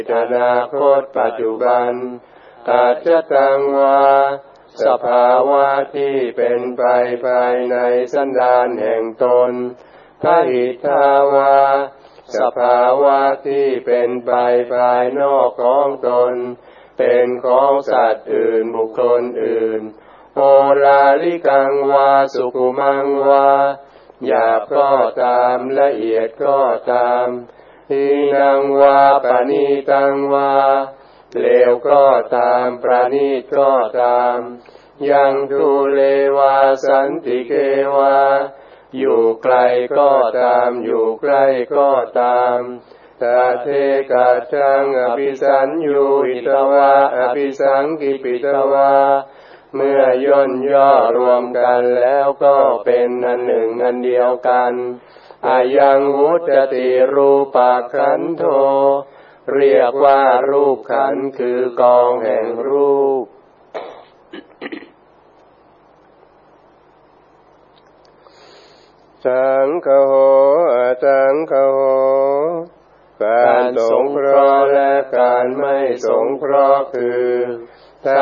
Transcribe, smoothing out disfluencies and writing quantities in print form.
อนาคตปัจจุบันปัจจตังวาสภาวะที่เป็นไปภายในสันดานแห่งตนพหิทาวาสภาวะที่เป็นไปภายนอกของตนเป็นของสัตว์อื่นบุคคลอื่นโอลาลิกังวาสุขุมังวาหยาบก็ตามละเอียดก็ตามหีนังวาปณีตังวาเลวก็ตามประณีตก็ตามยังทุเลวาสันติเกวาอยู่ไกลก็ตามอยู่ใกล้ก็ตามตาเทกัจจังอภิสัญญูหิตวาอภิสังกิปิตวาเมื่อย่นย่อรวมกันแล้วก็เป็นอันหนึ่งอันเดียวกันอายังวุตติรูปขันโธเรียกว่ารูปขันธ์คือกองแห่งรูปสังฆโหอาสังฆโหการสงเคราะห์และการไม่สงเคราะห์คือ